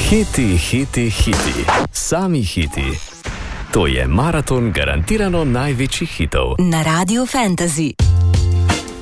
Hiti, hiti, hiti, sami hiti. To je maraton garantirano največjih hitov na Radiu Fantasy.